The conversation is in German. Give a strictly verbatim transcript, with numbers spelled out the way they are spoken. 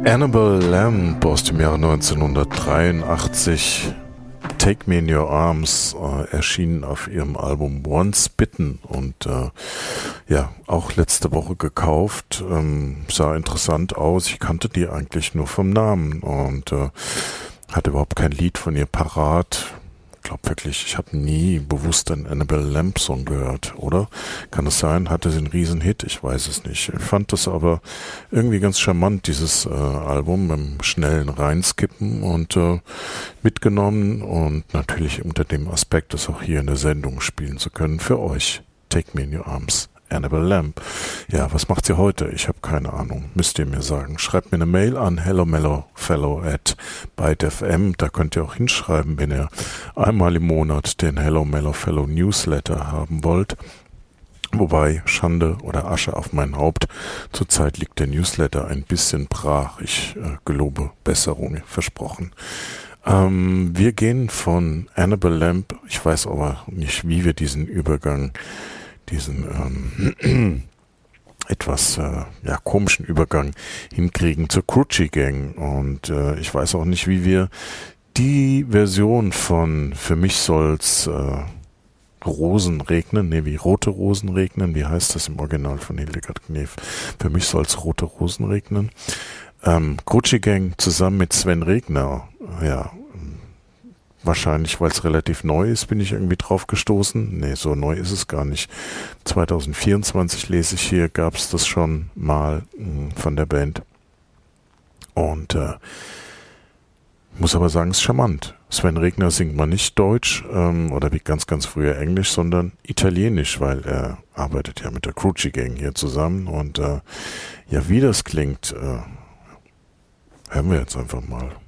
Annabelle Lamb aus dem Jahre neunzehnhundertdreiundachtzig, Take Me in Your Arms, äh, erschienen auf ihrem Album Once Bitten und äh, ja, auch letzte Woche gekauft, ähm, sah interessant aus, ich kannte die eigentlich nur vom Namen und äh, hatte überhaupt kein Lied von ihr parat. Ich glaube wirklich, ich habe nie bewusst einen Annabelle Lamb Song gehört, oder? Kann es sein? Hatte sie einen Riesenhit? Ich weiß es nicht. Ich fand das aber irgendwie ganz charmant, dieses äh, Album, mit dem schnellen Reinskippen und äh, mitgenommen und natürlich unter dem Aspekt, das auch hier in der Sendung spielen zu können für euch. Take Me in Your Arms. Annabelle Lamb. Ja, was macht sie heute? Ich habe keine Ahnung. Müsst ihr mir sagen. Schreibt mir eine Mail an hellomellofellow at byte punkt f m. Da könnt ihr auch hinschreiben, wenn ihr einmal im Monat den Hello Mellow Fellow Newsletter haben wollt. Wobei, Schande oder Asche auf mein Haupt, zurzeit liegt der Newsletter ein bisschen brach. Ich äh, gelobe Besserung, versprochen. Ähm, wir gehen von Annabelle Lamb, ich weiß aber nicht, wie wir diesen Übergang diesen ähm, etwas äh, ja, komischen Übergang hinkriegen zur Cruchy Gang. Und äh, ich weiß auch nicht, wie wir die Version von Für mich soll's äh, Rosen regnen, nee, wie rote Rosen regnen, wie heißt das im Original von Hildegard Knef? Für mich soll's rote Rosen regnen. Ähm, Cruchy Gang zusammen mit Sven Regner, ja, wahrscheinlich, weil es relativ neu ist, bin ich irgendwie drauf gestoßen. Nee, so neu ist es gar nicht. zwanzig vierundzwanzig lese ich hier, gab es das schon mal mh, von der Band. Und äh, muss aber sagen, es ist charmant. Sven Regner singt mal nicht Deutsch ähm, oder wie ganz, ganz früher Englisch, sondern Italienisch, weil er arbeitet ja mit der Cruchy Gang hier zusammen. Und äh, ja, wie das klingt, äh, hören wir jetzt einfach mal.